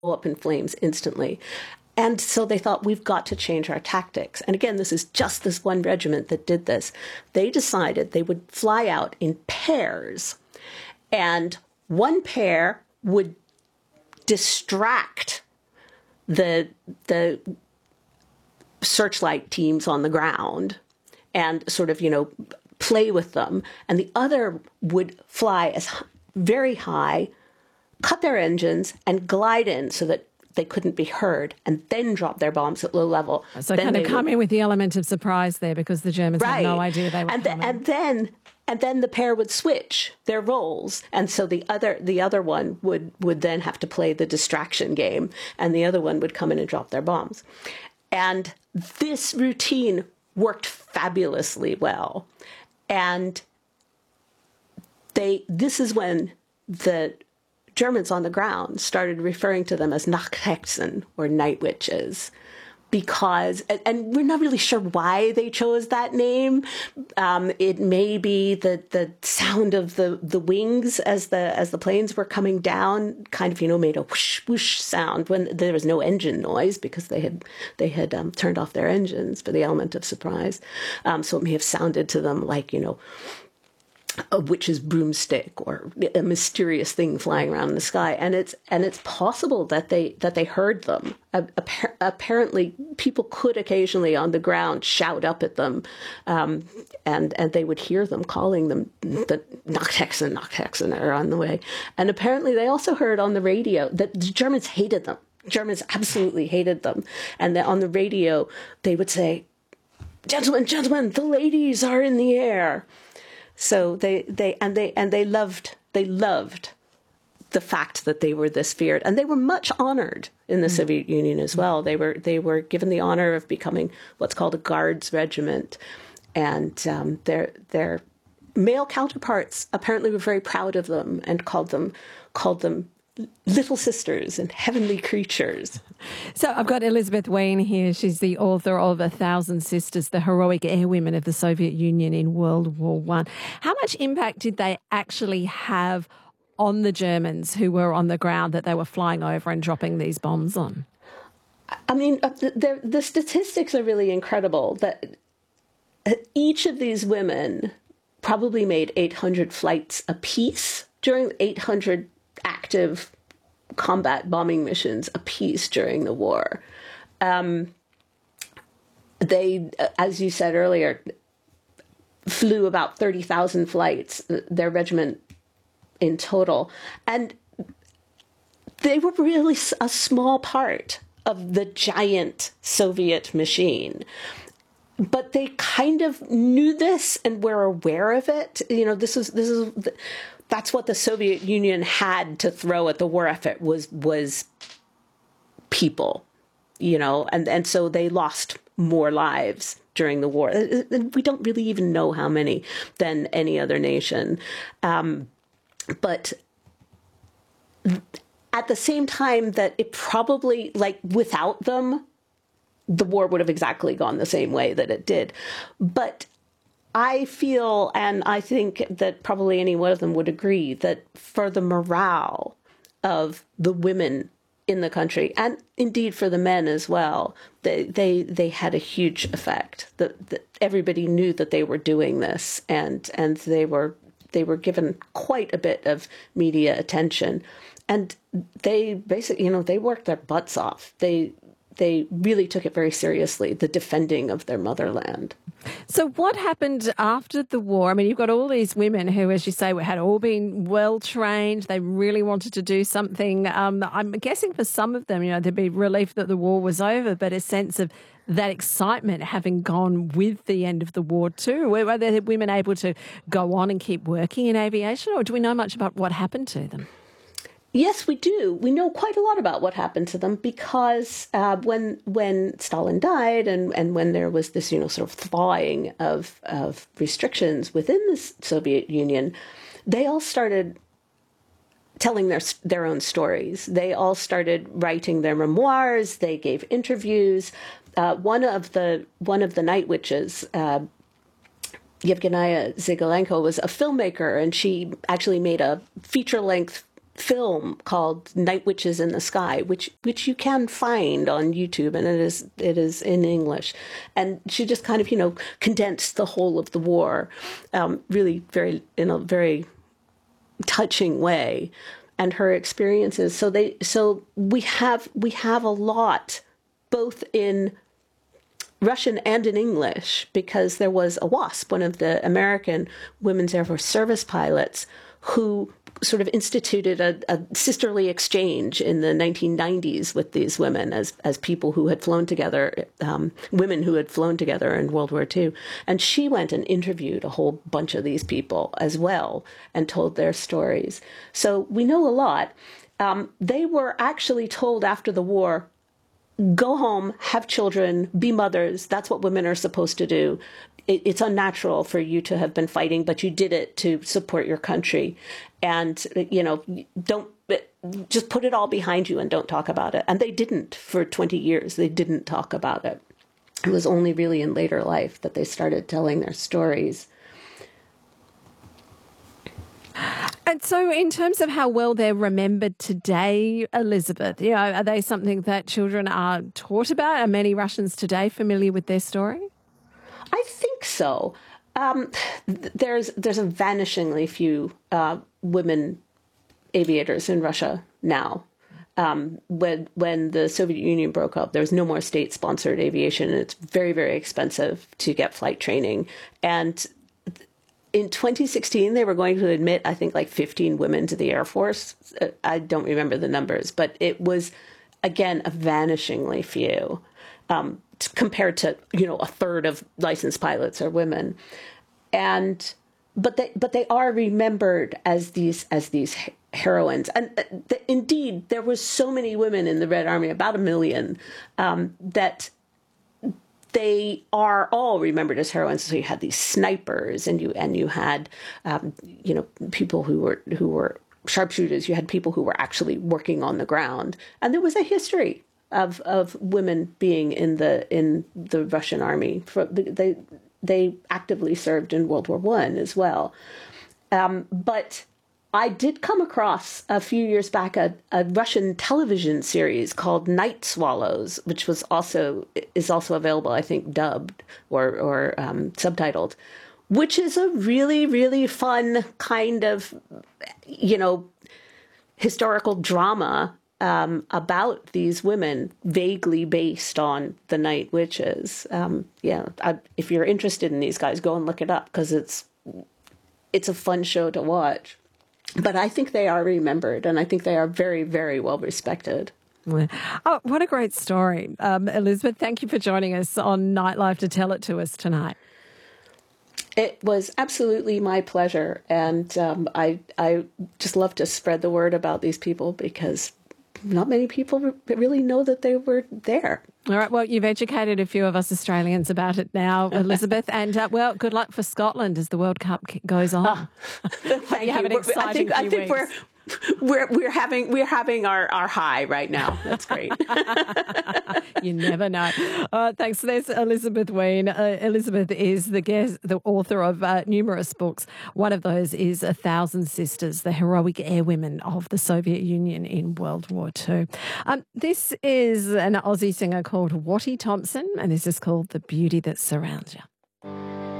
up in flames instantly. And so they thought, we've got to change our tactics. And again, this is just this one regiment that did this. They decided they would fly out in pairs, and one pair would distract the searchlight teams on the ground and sort of, play with them. And the other would fly very high, cut their engines, and glide in so that they couldn't be heard, and then drop their bombs at low level. So then kind of come in with the element of surprise there, because the Germans had no idea they were coming. And then the pair would switch their roles, and so the other one would then have to play the distraction game, and the other one would come in and drop their bombs. And this routine worked fabulously well. And this is when the Germans on the ground started referring to them as Nachthexen, or night witches, because, and we're not really sure why they chose that name. It may be the sound of the wings as the planes were coming down kind of, made a whoosh whoosh sound when there was no engine noise, because they had turned off their engines for the element of surprise. So it may have sounded to them like, a witch's broomstick, or a mysterious thing flying around in the sky, and it's possible that they heard them. Apparently, people could occasionally on the ground shout up at them, and they would hear them calling them the Nachthexen are on the way. And apparently, they also heard on the radio that the Germans hated them. Germans absolutely hated them, and that on the radio they would say, "Gentlemen, the ladies are in the air." So they loved the fact that they were this feared, and they were much honored in the Soviet Union as well. They were given the honor of becoming what's called a Guards regiment, and their male counterparts apparently were very proud of them and called them little sisters and heavenly creatures. So I've got Elizabeth Wien here. She's the author of 1,000 Sisters, the heroic airwomen of the Soviet Union in World War I. How much impact did they actually have on the Germans who were on the ground that they were flying over and dropping these bombs on? I mean, the statistics are really incredible, that each of these women probably made 800 flights apiece during 800 active combat bombing missions apiece during the war. They, as you said earlier, flew about 30,000 flights, their regiment in total. And they were really a small part of the giant Soviet machine. But they kind of knew this and were aware of it. That's what the Soviet Union had to throw at the war effort was people, and so they lost more lives during the war. We don't really even know how many than any other nation. But at the same time that it probably, without them, the war would have exactly gone the same way that it did. But I feel, and I think that probably any one of them would agree, that for the morale of the women in the country, and indeed for the men as well, they had a huge effect. That everybody knew that they were doing this, and they were given quite a bit of media attention, and they basically, they worked their butts off. They really took it very seriously, the defending of their motherland. So what happened after the war? I mean, you've got all these women who, as you say, had all been well trained. They really wanted to do something. I'm guessing for some of them, there'd be relief that the war was over, but a sense of that excitement having gone with the end of the war too. Were the women able to go on and keep working in aviation, or do we know much about what happened to them? Yes, we do. We know quite a lot about what happened to them, because when Stalin died and when there was this, sort of thawing of restrictions within the Soviet Union, they all started telling their own stories. They all started writing their memoirs. They gave interviews. One of the night witches, Yevgenia Zygalenko, was a filmmaker, and she actually made a feature-length film called Night Witches in the Sky, which you can find on YouTube, and it is in English. And she just kind of, condensed the whole of the war, really in a very touching way, and her experiences. So we have a lot, both in Russian and in English, because there was a WASP, one of the American Women's Air Force service pilots, who sort of instituted a sisterly exchange in the 1990s with these women as people who had flown together, women who had flown together in World War II. And she went and interviewed a whole bunch of these people as well and told their stories. So we know a lot. They were actually told after the war, go home, have children, be mothers. That's what women are supposed to do. It's unnatural for you to have been fighting, but you did it to support your country. And, don't just put it all behind you and don't talk about it. And they didn't for 20 years. They didn't talk about it. It was only really in later life that they started telling their stories. And so in terms of how well they're remembered today, Elizabeth, are they something that children are taught about? Are many Russians today familiar with their story? I think so. There's a vanishingly few women aviators in Russia now. When the Soviet Union broke up, there was no more state-sponsored aviation, and it's very, very expensive to get flight training. And in 2016, they were going to admit, I think, like 15 women to the Air Force. I don't remember the numbers, but it was, again, a vanishingly few. Compared to a third of licensed pilots are women, but they are remembered as these heroines. And indeed, there were so many women in the Red Army, about 1 million, that they are all remembered as heroines. So you had these snipers, and you had people who were sharpshooters. You had people who were actually working on the ground, and there was a history of women being in the Russian army. They actively served in World War I as well. But I did come across a few years back a Russian television series called Night Swallows, which is also available, I think, dubbed or subtitled, which is a really, really fun kind of historical drama about these women, vaguely based on the Night Witches. If you're interested in these guys, go and look it up, because it's a fun show to watch. But I think they are remembered, and I think they are very, very well respected. Oh, what a great story. Elizabeth, thank you for joining us on Nightlife to tell it to us tonight. It was absolutely my pleasure, and I just love to spread the word about these people, because not many people really know that they were there. All right. Well, you've educated a few of us Australians about it now, Elizabeth. And, good luck for Scotland as the World Cup goes on. Thank you. Have an exciting few weeks. We're having our high right now. That's great. You never know. Thanks. There's Elizabeth Wein. Elizabeth is the author of numerous books. One of those is 1,000 Sisters, the heroic airwomen of the Soviet Union in World War II. This is an Aussie singer called Wattie Thompson, and this is called The Beauty That Surrounds You.